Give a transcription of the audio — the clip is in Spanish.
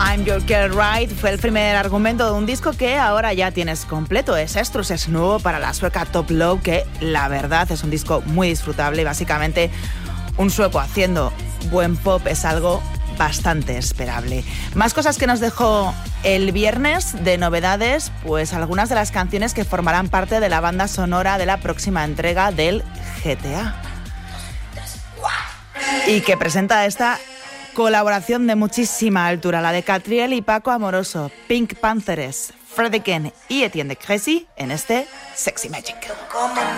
I'm Your Girl Right fue el primer argumento de un disco que ahora ya tienes completo. Es Estrus, es nuevo para la sueca Top Low, que la verdad es un disco muy disfrutable y básicamente un sueco haciendo buen pop es algo bastante esperable. Más cosas que nos dejó el viernes de novedades, pues algunas de las canciones que formarán parte de la banda sonora de la próxima entrega del GTA. Y que presenta esta colaboración de muchísima altura, la de Catriel y Paco Amoroso, Pink Panthers, Freddy Ken y Etienne de Crécy en este Sexy Magic.